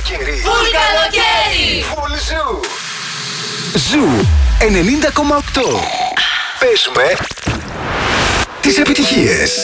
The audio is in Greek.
καλοκαίρι. Φουλ καλοκαίρι. Φουλ Ζου. Ζου 90,8. Παίζουμε τις επιτυχίες.